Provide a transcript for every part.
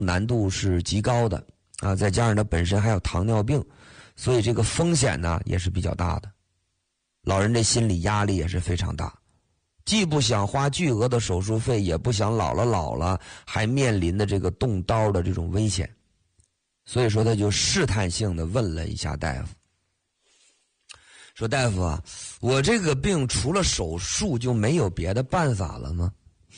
难度是极高的啊，再加上他本身还有糖尿病，所以这个风险呢也是比较大的。老人这心理压力也是非常大，既不想花巨额的手术费，也不想老了还面临的这个动刀的这种危险，所以说他就试探性的问了一下大夫，说大夫啊，我这个病除了手术就没有别的办法了吗？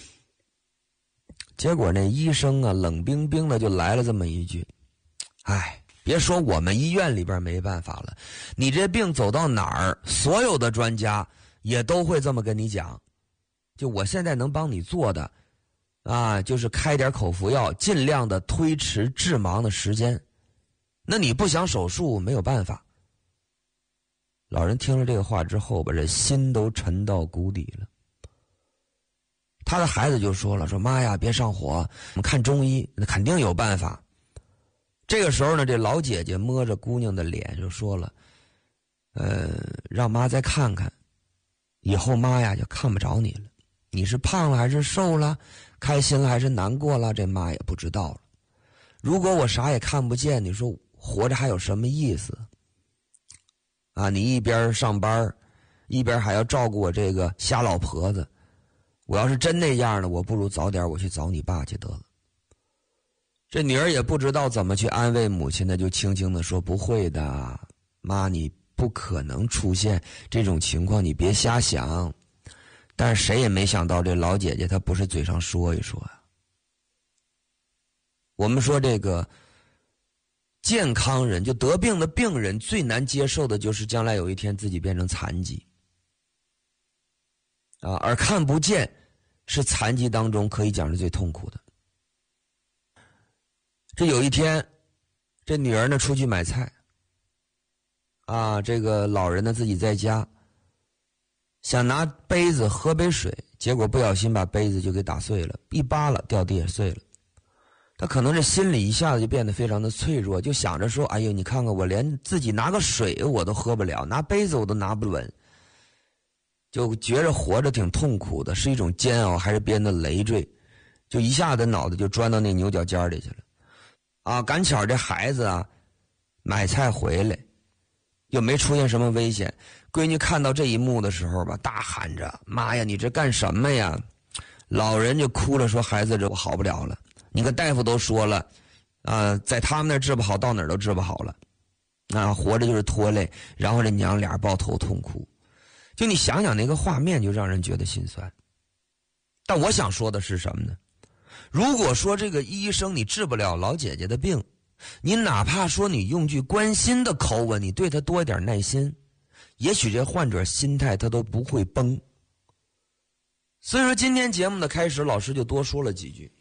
结果那医生啊冷冰冰的就来了这么一句，哎，别说我们医院里边没办法了，你这病走到哪儿，所有的专家也都会这么跟你讲，就我现在能帮你做的啊，就是开点口服药，尽量的推迟致盲的时间。那你不想手术没有办法。老人听了这个话之后，把这心都沉到谷底了。他的孩子就说了，说妈呀，别上火，我们看中医，那肯定有办法。这个时候呢，这老姐姐摸着姑娘的脸就说了，让妈再看看，以后妈呀就看不着你了。你是胖了还是瘦了，开心了还是难过了，这妈也不知道了。如果我啥也看不见，你说活着还有什么意思啊？你一边上班，一边还要照顾我这个瞎老婆子，我要是真那样呢，我不如早点我去找你爸去得了。这女儿也不知道怎么去安慰母亲呢，就轻轻地说，不会的，妈，你不可能出现这种情况，你别瞎想。但是谁也没想到，这老姐姐她不是嘴上说一说呀。我们说这个健康人，就得病的病人最难接受的就是将来有一天自己变成残疾啊，而看不见是残疾当中可以讲是最痛苦的。这有一天，这女儿呢出去买菜啊，这个老人呢自己在家，想拿杯子喝杯水，结果不小心把杯子就给打碎了，一扒拉掉地下碎了。他可能这心里一下子就变得非常的脆弱，就想着说，哎呦，你看看我连自己拿个水我都喝不了，拿杯子我都拿不稳，就觉着活着挺痛苦的，是一种煎熬还是别人的累赘，就一下子脑袋就钻到那牛角尖里去了啊！赶巧这孩子啊买菜回来又没出现什么危险，闺女看到这一幕的时候吧，大喊着，妈呀，你这干什么呀？老人就哭了，说，孩子，这我好不了了，你看大夫都说了啊，在他们那儿治不好，到哪儿都治不好了啊，活着就是拖累。然后这娘俩抱头痛哭，就你想想那个画面，就让人觉得心酸。但我想说的是什么呢？如果说这个医生你治不了老姐姐的病，你哪怕说你用句关心的口吻，你对他多一点耐心，也许这患者心态他都不会崩。所以说今天节目的开始，老师就多说了几句。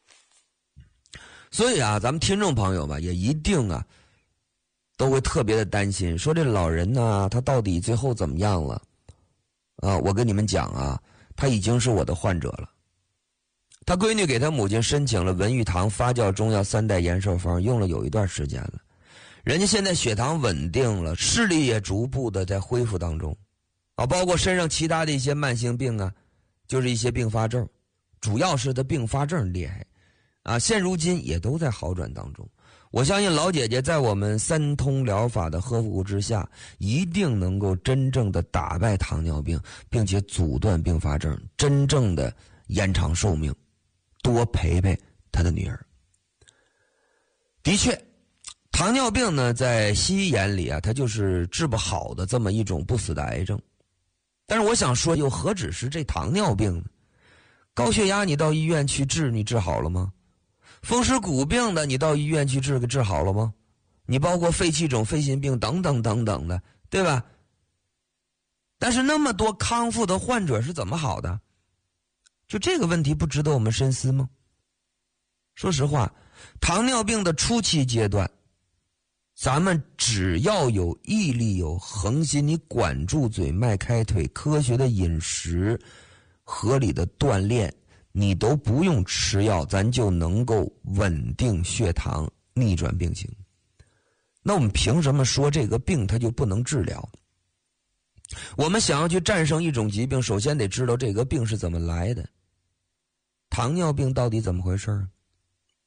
所以啊，咱们听众朋友吧，也一定啊都会特别的担心，说这老人呢，他到底最后怎么样了啊？我跟你们讲啊，他已经是我的患者了。他闺女给他母亲申请了文玉堂发酵中药3代延寿方，用了有一段时间了，人家现在血糖稳定了，视力也逐步的在恢复当中啊，包括身上其他的一些慢性病啊，就是一些并发症，主要是他并发症厉害啊，现如今也都在好转当中。我相信老姐姐在我们3通疗法的呵护之下，一定能够真正的打败糖尿病，并且阻断并发症，真正的延长寿命，多陪陪她的女儿。的确，糖尿病呢，在西医眼里啊，它就是治不好的这么一种不死的癌症。但是我想说，又何止是这糖尿病呢？高血压你到医院去治，你治好了吗？风湿骨病的你到医院去治好了吗？你包括肺气肿、肺心病等等等等的，对吧？但是那么多康复的患者是怎么好的？就这个问题不值得我们深思吗？说实话，糖尿病的初期阶段，咱们只要有毅力、有恒心，你管住嘴、迈开腿，科学的饮食、合理的锻炼，你都不用吃药，咱就能够稳定血糖，逆转病情。那我们凭什么说这个病它就不能治疗？我们想要去战胜一种疾病，首先得知道这个病是怎么来的。糖尿病到底怎么回事？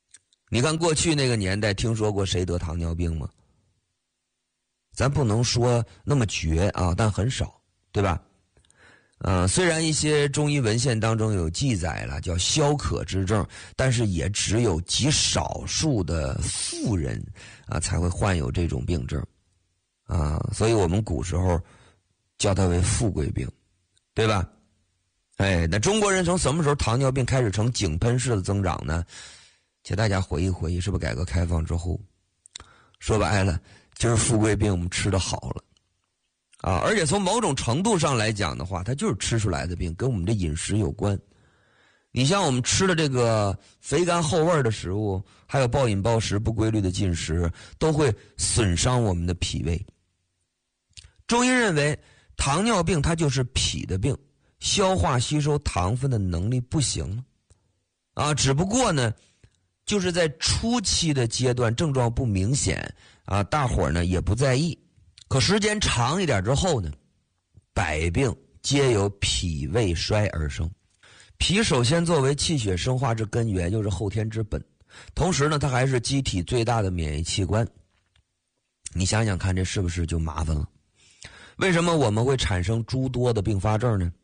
你看过去那个年代，听说过谁得糖尿病吗？咱不能说那么绝啊，但很少，对吧？虽然一些中医文献当中有记载了叫消渴之症，但是也只有极少数的富人才会患有这种病症所以我们古时候叫它为富贵病，对吧？那中国人从什么时候糖尿病开始呈井喷式的增长呢？请大家回忆回忆，是不是改革开放之后？说白了就是富贵病我们吃得好了而且从某种程度上来讲的话，它就是吃出来的病，跟我们的饮食有关。你像我们吃的这个肥甘厚味的食物，还有暴饮暴食、不规律的进食，都会损伤我们的脾胃。中医认为糖尿病它就是脾的病，消化吸收糖分的能力不行了只不过呢就是在初期的阶段症状不明显大伙儿呢也不在意，可时间长一点之后呢，百病皆由脾胃衰而生。脾首先作为气血生化之根源，又是后天之本，同时呢它还是机体最大的免疫器官。你想想看，这是不是就麻烦了？为什么我们会产生诸多的并发症呢？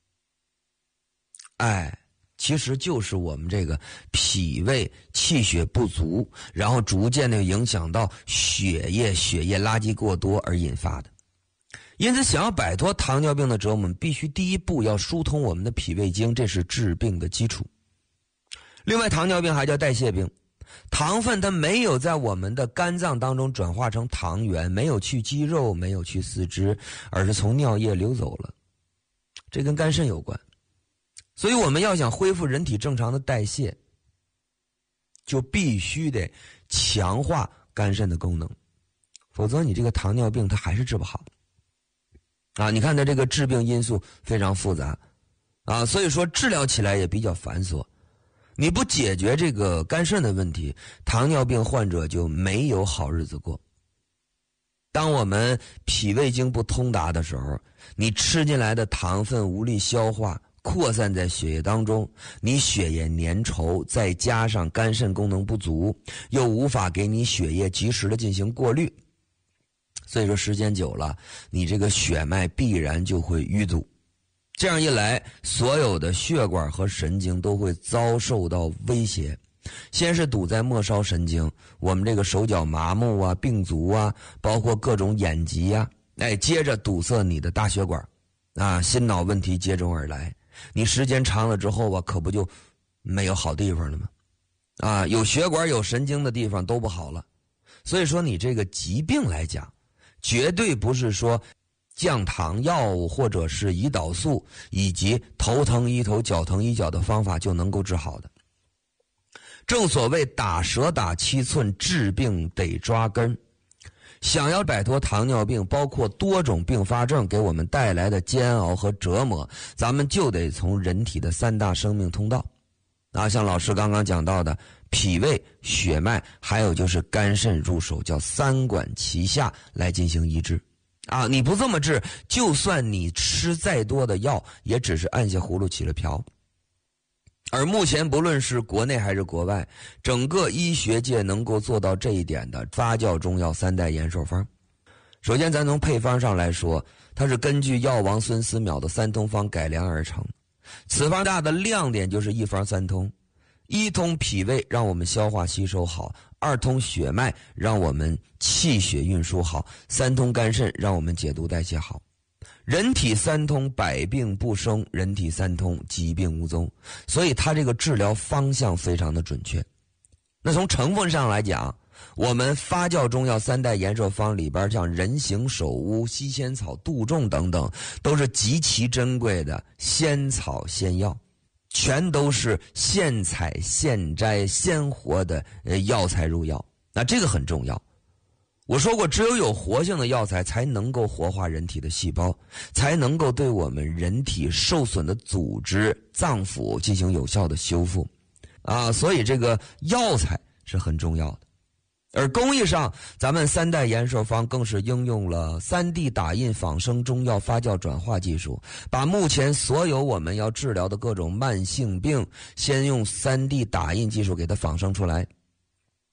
其实就是我们这个脾胃气血不足，然后逐渐的影响到血液垃圾过多而引发的。因此想要摆脱糖尿病的折磨，必须第一步要疏通我们的脾胃经，这是治病的基础。另外糖尿病还叫代谢病，糖分它没有在我们的肝脏当中转化成糖原，没有去肌肉，没有去四肢，而是从尿液流走了，这跟肝肾有关。所以我们要想恢复人体正常的代谢，就必须得强化肝肾的功能，否则你这个糖尿病它还是治不好你看它这个致病因素非常复杂所以说治疗起来也比较繁琐。你不解决这个肝肾的问题，糖尿病患者就没有好日子过。当我们脾胃经不通达的时候，你吃进来的糖分无力消化，扩散在血液当中，你血液粘稠，再加上肝肾功能不足，又无法给你血液及时的进行过滤，所以说时间久了，你这个血脉必然就会淤堵。这样一来，所有的血管和神经都会遭受到威胁。先是堵在末梢神经，我们这个手脚麻木病足包括各种眼疾接着堵塞你的大血管心脑问题接踵而来。你时间长了之后可不就没有好地方了吗？有血管有神经的地方都不好了。所以说你这个疾病来讲，绝对不是说降糖药物或者是胰岛素以及头疼医头脚疼医脚的方法就能够治好的。正所谓打蛇打七寸，治病得抓根。想要摆脱糖尿病，包括多种并发症给我们带来的煎熬和折磨，咱们就得从人体的三大生命通道像老师刚刚讲到的脾胃、血脉，还有就是肝肾入手，叫三管齐下来进行医治你不这么治，就算你吃再多的药，也只是按下葫芦起了瓢。而目前不论是国内还是国外，整个医学界能够做到这一点的发酵中药三代延寿方。首先咱从配方上来说，它是根据药王孙思邈的三通方改良而成。此方大的亮点就是一方三通，一通脾胃让我们消化吸收好，二通血脉让我们气血运输好，三通肝肾让我们解毒代谢好。人体三通，百病不生；人体三通，疾病无踪。所以它这个治疗方向非常的准确。那从成分上来讲，我们发酵中药三代延寿方里边，像人形首乌、西仙草、杜仲等等，都是极其珍贵的仙草仙药，全都是现采现摘鲜活的药材入药。那这个很重要。我说过，只有活性的药材才能够活化人体的细胞，才能够对我们人体受损的组织脏腑进行有效的修复所以这个药材是很重要的。而工艺上，咱们三代延寿方更是应用了 3D 打印仿生中药发酵转化技术，把目前所有我们要治疗的各种慢性病，先用 3D 打印技术给它仿生出来